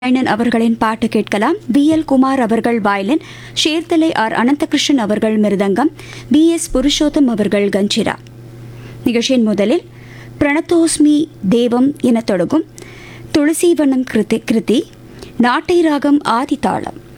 நாராயணன் அவர்களின் பாட்டு கேட்கலாம். B.L. குமார் அவர்கள் வயலின், ஷேர்தலை ஆர் அனந்தகிருஷ்ணன் அவர்கள் மிருதங்கம், B.S. புருஷோத்தம் அவர்கள் கஞ்சிரா. நிகழ்ச்சியின் முதலில் பிரணத்தோஸ்மி தேவம் என தொடங்கும் துளசிவனம் கிருதி, நாட்டை ராகம் ஆதி தாளம்.